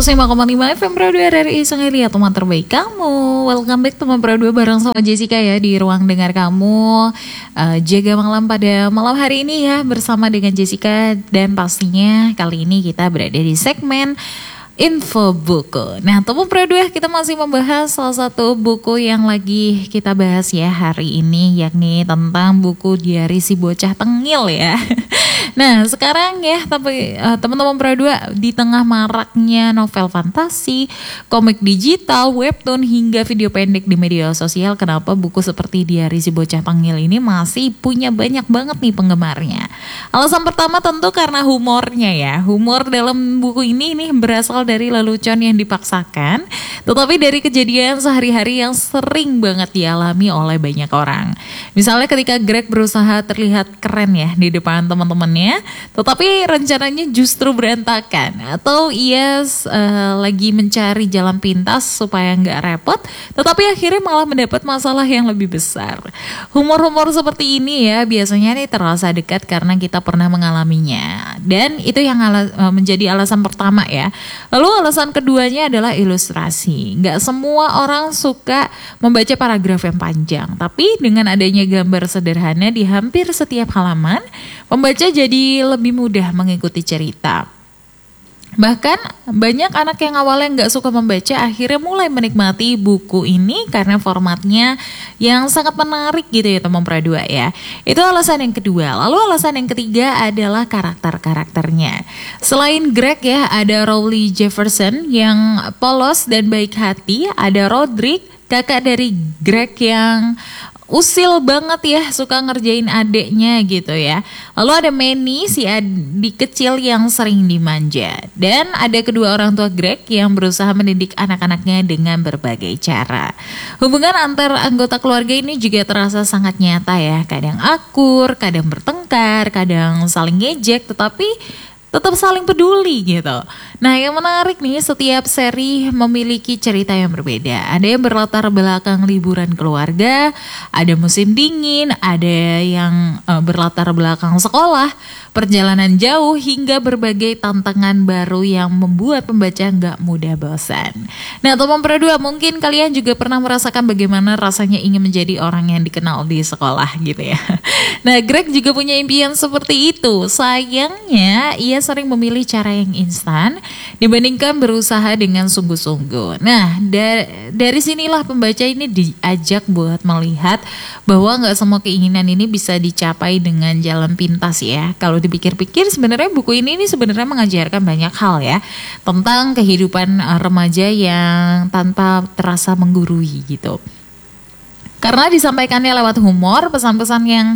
105,5 FM Pro 2 RRI Sungai Liat, teman terbaik kamu. Welcome back teman Pro 2 bareng sama Jessica ya di ruang dengar kamu. Jaga malam pada malam hari ini ya bersama dengan Jessica. Dan pastinya kali ini kita berada di segmen Info Buku. Nah teman Pro 2, kita masih membahas salah satu buku yang lagi kita bahas ya hari ini, yakni tentang buku Diari Si Bocah Tengil ya. Nah sekarang ya teman-teman Pro 2, di tengah maraknya novel fantasi, komik digital, webtoon hingga video pendek di media sosial, kenapa buku seperti Diari Si Bocah Tengil ini masih punya banyak banget nih penggemarnya? Alasan pertama tentu karena humornya ya. Humor dalam buku ini berasal dari lelucon yang dipaksakan, tetapi dari kejadian sehari-hari yang sering banget dialami oleh banyak orang. Misalnya ketika Greg berusaha terlihat keren ya di depan teman-temannya, tetapi rencananya justru berantakan, atau ia lagi mencari jalan pintas supaya nggak repot, tetapi akhirnya malah mendapat masalah yang lebih besar. Humor-humor seperti ini ya biasanya nih terasa dekat karena kita pernah mengalaminya, dan itu yang menjadi alasan pertama ya. Lalu alasan keduanya adalah ilustrasi. Nggak semua orang suka membaca paragraf yang panjang, tapi dengan adanya gambar sederhana di hampir setiap halaman, pembaca jadi lebih mudah mengikuti cerita. Bahkan banyak anak yang awalnya nggak suka membaca akhirnya mulai menikmati buku ini karena formatnya yang sangat menarik gitu ya teman Pro 2 ya. Itu alasan yang kedua. Lalu alasan yang ketiga adalah karakter-karakternya. Selain Greg ya, ada Rowley Jefferson yang polos dan baik hati, ada Roderick, kakak dari Greg yang usil banget ya, suka ngerjain adeknya gitu ya. Lalu ada Manny, si adik kecil yang sering dimanja. Dan ada kedua orang tua Greg yang berusaha mendidik anak-anaknya dengan berbagai cara. Hubungan antar anggota keluarga ini juga terasa sangat nyata ya. Kadang akur, kadang bertengkar, kadang saling ngejek, tetapi tetap saling peduli gitu. Nah yang menarik nih, setiap seri memiliki cerita yang berbeda. Ada yang berlatar belakang liburan keluarga, ada musim dingin, ada yang berlatar belakang sekolah, perjalanan jauh, hingga berbagai tantangan baru yang membuat pembaca nggak mudah bosan. Nah teman Pro 2, mungkin kalian juga pernah merasakan bagaimana rasanya ingin menjadi orang yang dikenal di sekolah gitu ya. Nah Greg juga punya impian seperti itu. Sayangnya ia sering memilih cara yang instan dibandingkan berusaha dengan sungguh-sungguh. Nah dari sinilah pembaca ini diajak buat melihat bahwa nggak semua keinginan ini bisa dicapai dengan jalan pintas ya. Kalau dipikir-pikir sebenarnya buku ini sebenarnya mengajarkan banyak hal ya tentang kehidupan remaja yang tanpa terasa menggurui gitu. Karena disampaikannya lewat humor, pesan-pesan yang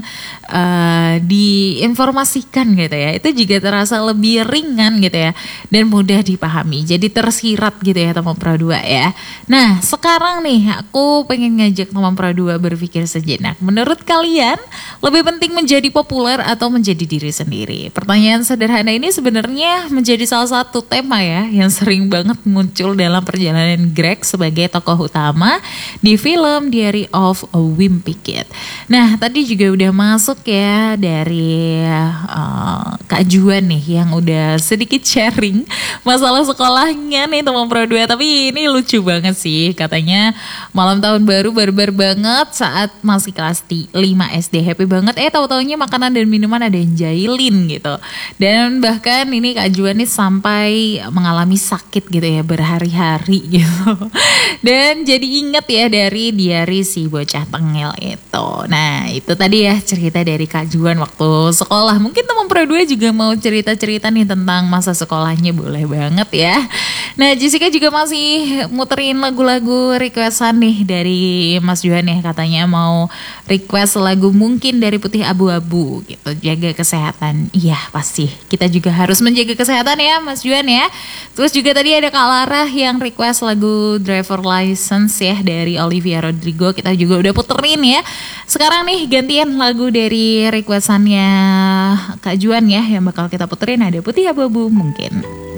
diinformasikan gitu ya, itu juga terasa lebih ringan gitu ya, dan mudah dipahami. Jadi tersirat gitu ya teman Pro 2 ya. Nah sekarang nih aku pengen ngajak teman Pro 2 berpikir sejenak. Menurut kalian lebih penting menjadi populer atau menjadi diri sendiri? Pertanyaan sederhana ini sebenarnya menjadi salah satu tema ya yang sering banget muncul dalam perjalanan Greg sebagai tokoh utama di film Diary of a Wimpy Kid. Nah tadi juga udah masuk ya dari Kak Juan nih yang udah sedikit sharing masalah sekolahnya nih teman Pro 2. Tapi ini lucu banget sih, katanya malam tahun baru barbar banget saat masih kelas 5 SD, happy banget. Tahu-taunya makanan dan minuman ada yang jahilin gitu. Dan bahkan ini Kak Juan nih sampai mengalami sakit gitu ya berhari-hari gitu. Dan jadi inget ya dari Diari Si Bocah Tengil itu. Nah itu tadi ya cerita dari Kak Juan waktu sekolah. Mungkin teman Pro 2 juga mau cerita-cerita nih tentang masa sekolahnya, boleh banget ya. Nah Jessica juga masih muterin lagu-lagu requestan nih dari Mas Juan ya. Katanya mau request lagu mungkin dari Putih Abu-Abu gitu. Jaga kesehatan. Iya pasti kita juga harus menjaga kesehatan ya Mas Juan ya. Terus juga tadi ada Kak Lara yang request lagu Driver License ya dari Olivia Rodrigo. Kita juga udah puterin ya. Sekarang nih gantian lagu dari requestannya Kak Juan ya, yang bakal kita puterin ada Putih Abu-Abu mungkin.